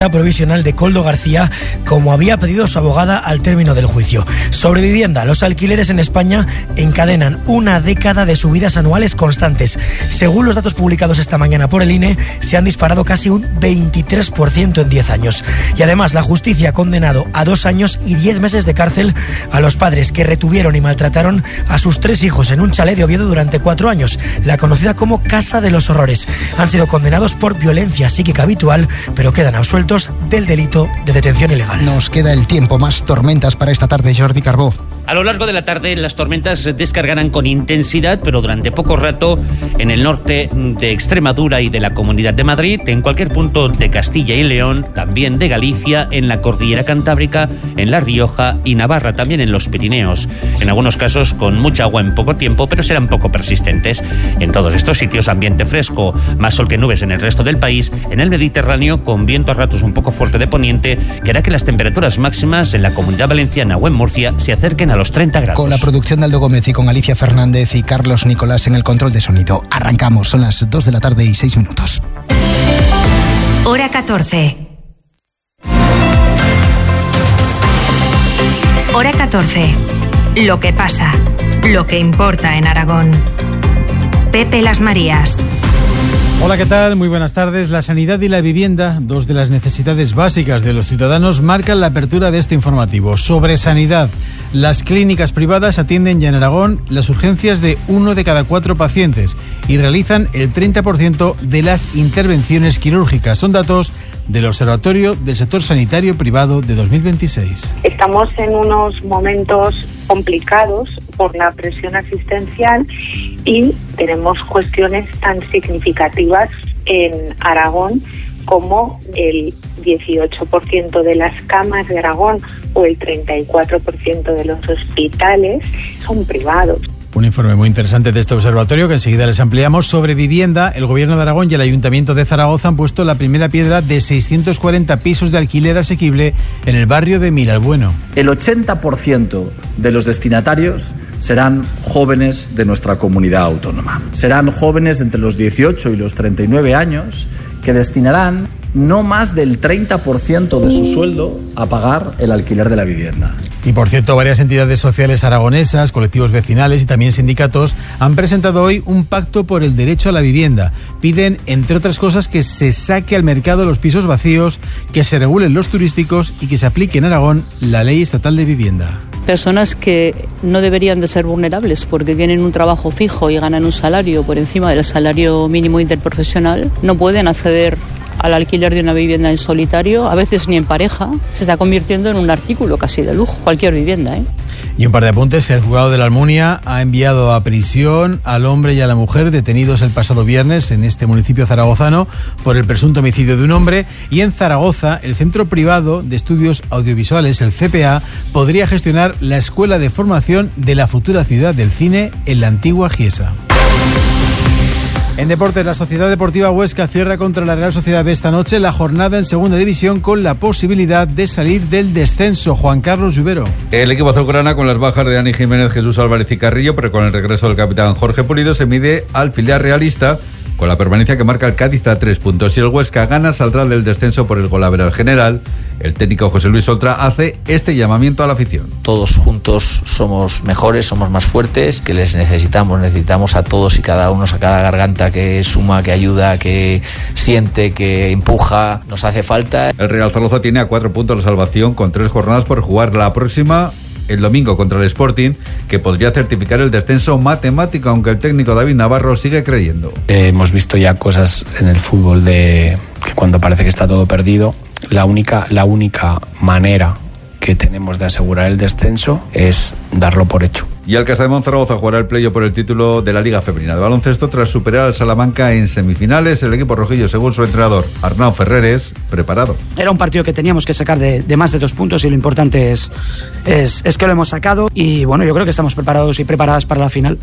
provisional de Koldo García, como había pedido su abogada al término del juicio. Sobre vivienda, los alquileres en España encadenan una década de subidas anuales constantes. Según los datos publicados esta mañana por el INE, se han disparado casi un 23% en 10 años. Y además, la justicia ha condenado a 2 años y 10 meses de cárcel a los padres que retuvieron y maltrataron a sus 3 hijos en un chalet de Oviedo durante 4 años, la conocida como Casa de los Horrores. Han sido condenados por violencia psíquica habitual, pero quedan absueltos del delito de detención ilegal. Nos queda el tiempo, más tormentas para esta tarde, Jordi Carbó. A lo largo de la tarde las tormentas descargarán con intensidad, pero durante poco rato en el norte de Extremadura y de la Comunidad de Madrid, en cualquier punto de Castilla y León, también de Galicia, en la Cordillera Cantábrica, en La Rioja y Navarra, también en los Pirineos. En algunos casos con mucha agua en poco tiempo, pero serán poco persistentes. En todos estos sitios ambiente fresco, más sol que nubes en el resto del país. En el Mediterráneo con viento a ratos un poco fuerte de poniente, que hará que las temperaturas máximas en la Comunidad Valenciana o en Murcia se acerquen a los 30 grados. Con la producción de Aldo Gómez y con Alicia Fernández y Carlos Nicolás en el control de sonido. Arrancamos, son las 2 de la tarde y 6 minutos. Hora 14. Hora 14. Lo que pasa, lo que importa en Aragón. Pepe Las Marías. Hola, ¿qué tal? Muy buenas tardes. La sanidad y la vivienda, dos de las necesidades básicas de los ciudadanos, marcan la apertura de este informativo. Sobre sanidad, las clínicas privadas atienden ya en Aragón las urgencias de 1 de cada 4 pacientes y realizan el 30% de las intervenciones quirúrgicas. Son datos del Observatorio del Sector Sanitario Privado de 2026. Estamos en unos momentos complicados por la presión asistencial y tenemos cuestiones tan significativas en Aragón como el 18% de las camas de Aragón o el 34% de los hospitales son privados. Un informe muy interesante de este observatorio que enseguida les ampliamos. Sobre vivienda, el Gobierno de Aragón y el Ayuntamiento de Zaragoza han puesto la primera piedra de 640 pisos de alquiler asequible en el barrio de Miralbueno. El 80% de los destinatarios serán jóvenes de nuestra comunidad autónoma. Serán jóvenes entre los 18 y los 39 años que destinarán no más del 30% de su sueldo a pagar el alquiler de la vivienda. Y por cierto, varias entidades sociales aragonesas, colectivos vecinales y también sindicatos han presentado hoy un pacto por el derecho a la vivienda. Piden, entre otras cosas, que se saque al mercado los pisos vacíos, que se regulen los turísticos y que se aplique en Aragón la ley estatal de vivienda. Personas que no deberían de ser vulnerables porque tienen un trabajo fijo y ganan un salario por encima del salario mínimo interprofesional, no pueden acceder al alquiler de una vivienda en solitario, a veces ni en pareja. Se está convirtiendo en un artículo casi de lujo, cualquier vivienda, ¿eh? Y un par de apuntes. El juzgado de la Almunia ha enviado a prisión al hombre y a la mujer detenidos el pasado viernes en este municipio zaragozano por el presunto homicidio de un hombre. Y en Zaragoza, el Centro Privado de Estudios Audiovisuales, el CPA, podría gestionar la escuela de formación de la futura ciudad del cine en la antigua Giesa. En deportes, la Sociedad Deportiva Huesca cierra contra la Real Sociedad B esta noche la jornada en segunda división con la posibilidad de salir del descenso. Juan Carlos Lluvero. El equipo azulgrana, con las bajas de Dani Jiménez, Jesús Álvarez y Carrillo, pero con el regreso del capitán Jorge Pulido, se mide al filial realista con la permanencia que marca el Cádiz a 3 puntos. Si el Huesca gana, saldrá del descenso por el golaveral general. El técnico José Luis Oltra hace este llamamiento a la afición. Todos juntos somos mejores, somos más fuertes, que les necesitamos a todos y cada uno, a cada garganta que suma, que ayuda, que siente, que empuja, nos hace falta. El Real Zaragoza tiene a 4 puntos la salvación con 3 jornadas por jugar. La próxima el domingo contra el Sporting, que podría certificar el descenso matemático, aunque el técnico David Navarro sigue creyendo. Hemos visto ya cosas en el fútbol de que cuando parece que está todo perdido, la única manera que tenemos de asegurar el descenso es darlo por hecho. Y el Castellón Zaragoza jugará el playoff por el título de la Liga Femenina de Baloncesto tras superar al Salamanca en semifinales. El equipo rojillo, según su entrenador Arnau Ferreres, preparado. Era un partido que teníamos que sacar de más de 2 puntos y lo importante es que lo hemos sacado y bueno, yo creo que estamos preparados y preparadas para la final.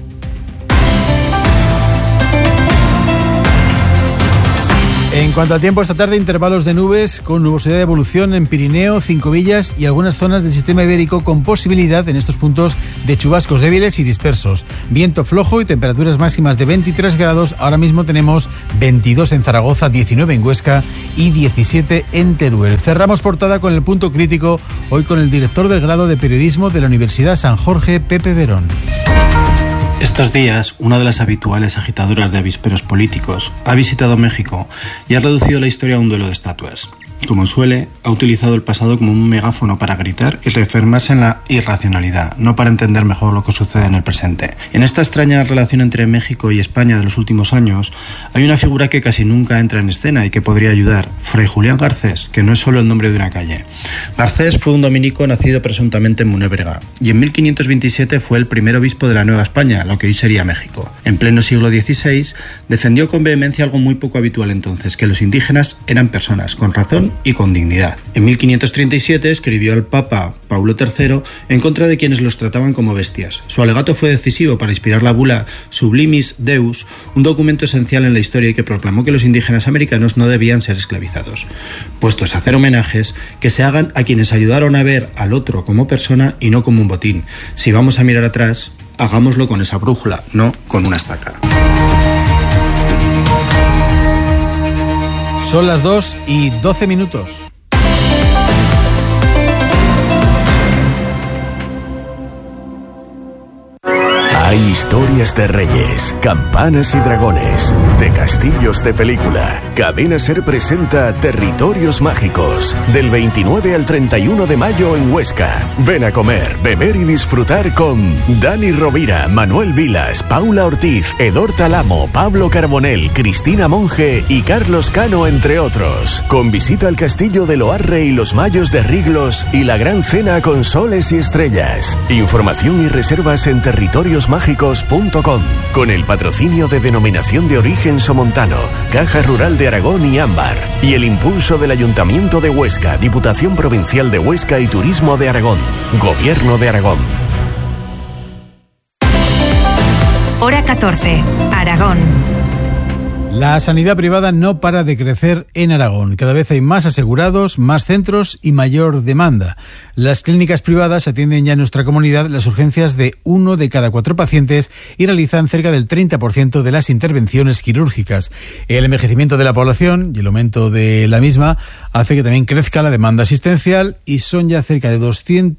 En cuanto al tiempo, esta tarde intervalos de nubes con nubosidad de evolución en Pirineo, Cinco Villas y algunas zonas del sistema ibérico con posibilidad en estos puntos de chubascos débiles y dispersos. Viento flojo y temperaturas máximas de 23 grados. Ahora mismo tenemos 22 en Zaragoza, 19 en Huesca y 17 en Teruel. Cerramos portada con el punto crítico, hoy con el director del grado de periodismo de la Universidad San Jorge, Pepe Verón. Estos días, una de las habituales agitadoras de avisperos políticos ha visitado México y ha reducido la historia a un duelo de estatuas. Como suele, ha utilizado el pasado como un megáfono para gritar y reafirmarse en la irracionalidad, no para entender mejor lo que sucede en el presente. En esta extraña relación entre México y España de los últimos años, hay una figura que casi nunca entra en escena y que podría ayudar, Fray Julián Garcés, que no es solo el nombre de una calle. Garcés fue un dominico nacido presuntamente en Munébrega, y en 1527 fue el primer obispo de la Nueva España, lo que hoy sería México. En pleno siglo XVI, defendió con vehemencia algo muy poco habitual entonces, que los indígenas eran personas, con razón y con dignidad. En 1537 escribió al Papa Paulo III en contra de quienes los trataban como bestias. Su alegato fue decisivo para inspirar la bula Sublimis Deus, un documento esencial en la historia y que proclamó que los indígenas americanos no debían ser esclavizados. Puestos a hacer homenajes, que se hagan a quienes ayudaron a ver al otro como persona y no como un botín. Si vamos a mirar atrás, hagámoslo con esa brújula, no con una estaca. Son las 2:12. Hay historias de reyes, campanas y dragones, de castillos de película. Cadena SER presenta Territorios Mágicos, del 29 al 31 de mayo en Huesca. Ven a comer, beber y disfrutar con Dani Rovira, Manuel Vilas, Paula Ortiz, Edor Talamo, Pablo Carbonell, Cristina Monge y Carlos Cano, entre otros. Con visita al castillo de Loarre y los Mayos de Riglos y la gran cena con soles y estrellas. Información y reservas en territoriosmágicos.com, con el patrocinio de Denominación de Origen Somontano, Caja Rural de Aragón y Ámbar, y el impulso del Ayuntamiento de Huesca, Diputación Provincial de Huesca y Turismo de Aragón, Gobierno de Aragón. Hora 14, Aragón. La sanidad privada no para de crecer en Aragón. Cada vez hay más asegurados, más centros y mayor demanda. Las clínicas privadas atienden ya en nuestra comunidad las urgencias de 1 de cada 4 pacientes y realizan cerca del 30% de las intervenciones quirúrgicas. El envejecimiento de la población y el aumento de la misma hace que también crezca la demanda asistencial y son ya cerca de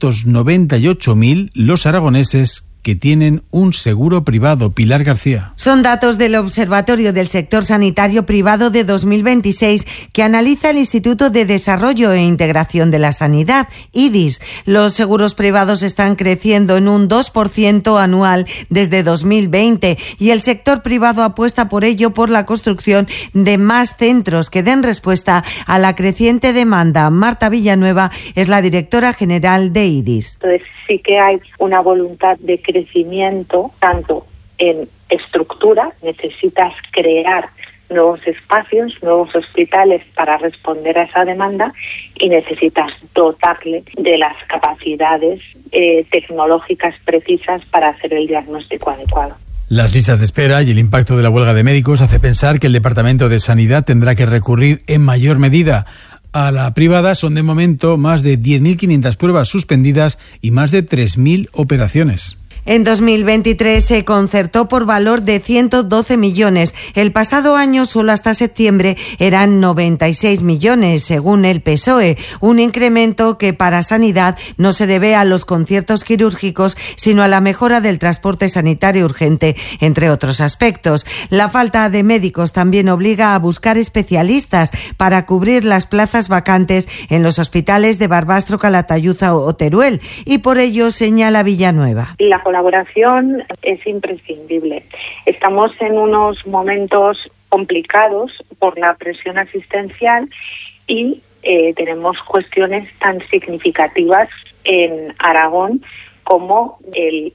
298.000 los aragoneses que tienen un seguro privado. Pilar García. Son datos del Observatorio del Sector Sanitario Privado de 2026 que analiza el Instituto de Desarrollo e Integración de la Sanidad, IDIS. Los seguros privados están creciendo en un 2% anual desde 2020 y el sector privado apuesta por ello por la construcción de más centros que den respuesta a la creciente demanda. Marta Villanueva es la directora general de IDIS. Entonces sí que hay una voluntad de crecimiento, tanto en estructura, necesitas crear nuevos espacios, nuevos hospitales para responder a esa demanda y necesitas dotarle de las capacidades tecnológicas precisas para hacer el diagnóstico adecuado. Las listas de espera y el impacto de la huelga de médicos hace pensar que el Departamento de Sanidad tendrá que recurrir en mayor medida a la privada. Son de momento más de 10.500 pruebas suspendidas y más de 3.000 operaciones. En 2023 se concertó por valor de 112 millones. El pasado año, solo hasta septiembre, eran 96 millones, según el PSOE. Un incremento que para Sanidad no se debe a los conciertos quirúrgicos, sino a la mejora del transporte sanitario urgente, entre otros aspectos. La falta de médicos también obliga a buscar especialistas para cubrir las plazas vacantes en los hospitales de Barbastro, Calatayud o Teruel. Y por ello señala Villanueva. La colaboración es imprescindible. Estamos en unos momentos complicados por la presión asistencial y tenemos cuestiones tan significativas en Aragón como el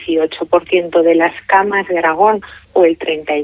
18% de las camas de Aragón o el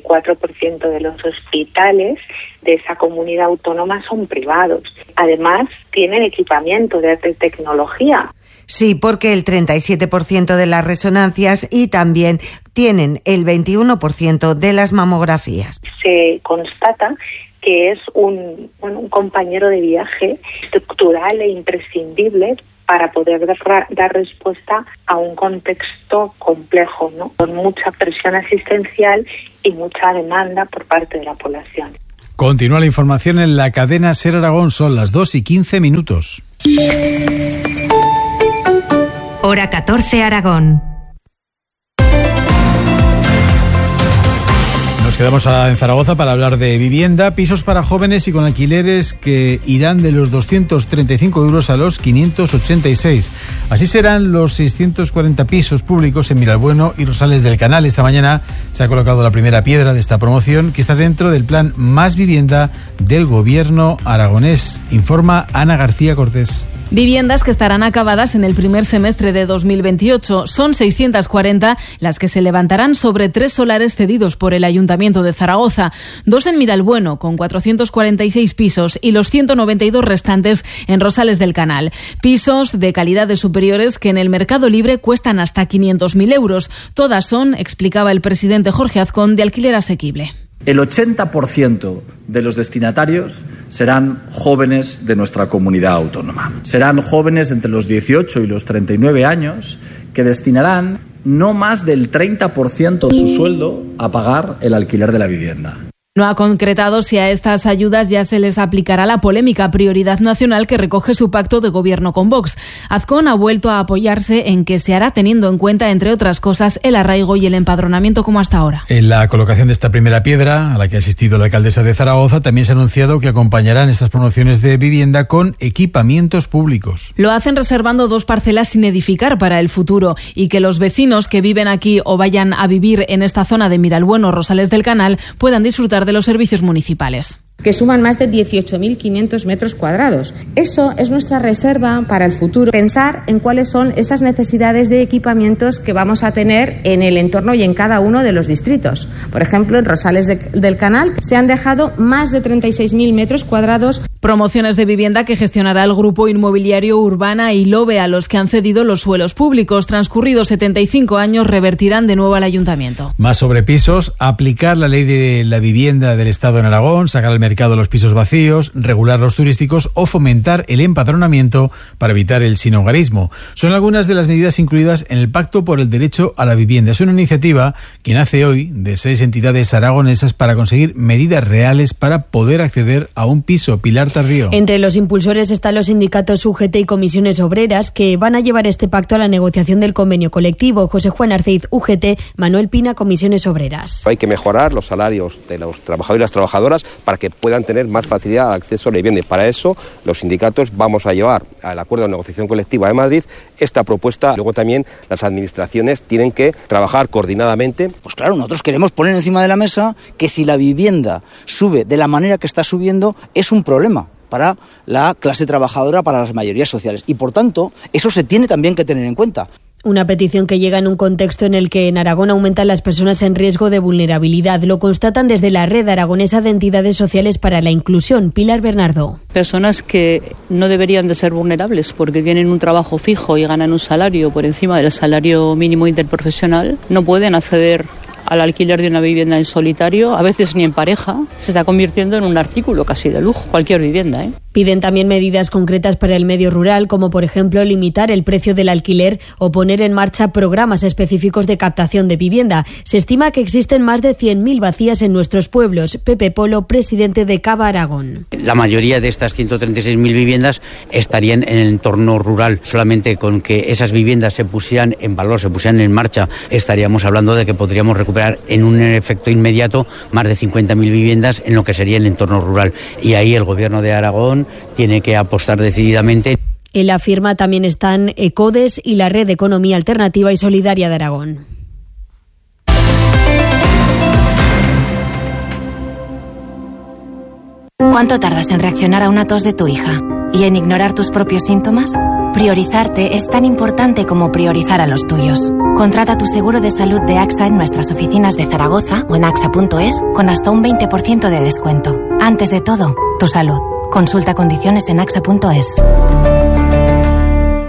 34% de los hospitales de esa comunidad autónoma son privados. Además, tienen equipamiento de alta tecnología. Sí, porque el 37% de las resonancias y también tienen el 21% de las mamografías. Se constata que es un compañero de viaje estructural e imprescindible para poder dar respuesta a un contexto complejo, ¿no? Con mucha presión asistencial y mucha demanda por parte de la población. Continúa la información en la cadena SER Aragón, son las 2:15. Hora 14 Aragón. Nos quedamos en Zaragoza para hablar de vivienda, pisos para jóvenes y con alquileres que irán de los 235 euros a los 586. Así serán los 640 pisos públicos en Miralbueno y Rosales del Canal. Esta mañana se ha colocado la primera piedra de esta promoción, que está dentro del plan Más Vivienda del Gobierno aragonés. Informa Ana García Cortés. Viviendas que estarán acabadas en el primer semestre de 2028. Son 640 las que se levantarán sobre 3 solares cedidos por el Ayuntamiento de Zaragoza. 2 en Miralbueno, con 446 pisos, y los 192 restantes en Rosales del Canal. Pisos de calidades superiores que en el mercado libre cuestan hasta 500.000 euros. Todas son, explicaba el presidente Jorge Azcón, de alquiler asequible. El 80% de los destinatarios serán jóvenes de nuestra comunidad autónoma. Serán jóvenes entre los 18 y los 39 años que destinarán no más del 30% de su sueldo a pagar el alquiler de la vivienda. No ha concretado si a estas ayudas ya se les aplicará la polémica prioridad nacional que recoge su pacto de gobierno con Vox. Azcón ha vuelto a apoyarse en que se hará teniendo en cuenta, entre otras cosas, el arraigo y el empadronamiento como hasta ahora. En la colocación de esta primera piedra, a la que ha asistido la alcaldesa de Zaragoza, también se ha anunciado que acompañarán estas promociones de vivienda con equipamientos públicos. Lo hacen reservando 2 parcelas sin edificar para el futuro, y que los vecinos que viven aquí o vayan a vivir en esta zona de Miralbueno, Rosales del Canal, puedan disfrutar de los servicios municipales. Que suman más de 18.500 metros cuadrados. Eso es nuestra reserva para el futuro. Pensar en cuáles son esas necesidades de equipamientos que vamos a tener en el entorno y en cada uno de los distritos. Por ejemplo, en Rosales del Canal se han dejado más de 36.000 metros cuadrados. Promociones de vivienda que gestionará el grupo inmobiliario Urbana y Lobe, a los que han cedido los suelos públicos. Transcurridos 75 años, revertirán de nuevo al ayuntamiento. Más sobre pisos: aplicar la ley de la vivienda del Estado en Aragón, sacar al mercado los pisos vacíos, regular los turísticos o fomentar el empadronamiento para evitar el sinhogarismo. Son algunas de las medidas incluidas en el Pacto por el Derecho a la Vivienda. Es una iniciativa que nace hoy de 6 entidades aragonesas para conseguir medidas reales para poder acceder a un piso. Pilar Tardío. Entre los impulsores están los sindicatos UGT y comisiones obreras, que van a llevar este pacto a la negociación del convenio colectivo. José Juan Arceiz, UGT; Manuel Pina, comisiones obreras. Hay que mejorar los salarios de los trabajadores y las trabajadoras para que puedan tener más facilidad al acceso a la vivienda, y para eso los sindicatos vamos a llevar al acuerdo de negociación colectiva de Madrid esta propuesta. Luego también las administraciones tienen que trabajar coordinadamente. Pues claro, nosotros queremos poner encima de la mesa que si la vivienda sube de la manera que está subiendo es un problema para la clase trabajadora, para las mayorías sociales, y por tanto eso se tiene también que tener en cuenta. Una petición que llega en un contexto en el que en Aragón aumentan las personas en riesgo de vulnerabilidad. Lo constatan desde la Red Aragonesa de Entidades Sociales para la Inclusión. Pilar Bernardo. Personas que no deberían de ser vulnerables porque tienen un trabajo fijo y ganan un salario por encima del salario mínimo interprofesional, no pueden acceder al alquiler de una vivienda en solitario, a veces ni en pareja. Se está convirtiendo en un artículo casi de lujo, cualquier vivienda, Piden también medidas concretas para el medio rural, como por ejemplo limitar el precio del alquiler o poner en marcha programas específicos de captación de vivienda. Se estima que existen más de 100.000 vacías en nuestros pueblos. Pepe Polo, presidente de Cava Aragón. La mayoría de estas 136.000 viviendas estarían en el entorno rural. Solamente con que esas viviendas se pusieran en valor, se pusieran en marcha, estaríamos hablando de que podríamos recuperar en un efecto inmediato más de 50.000 viviendas en lo que sería el entorno rural. Y ahí el Gobierno de Aragón tiene que apostar decididamente. En la firma también están ECODES y la Red de Economía Alternativa y Solidaria de Aragón. ¿Cuánto tardas en reaccionar a una tos de tu hija y en ignorar tus propios síntomas? Priorizarte es tan importante como priorizar a los tuyos. Contrata tu seguro de salud de AXA en nuestras oficinas de Zaragoza o en axa.es con hasta un 20% de descuento. Antes de todo, tu salud. Consulta condiciones en axa.es.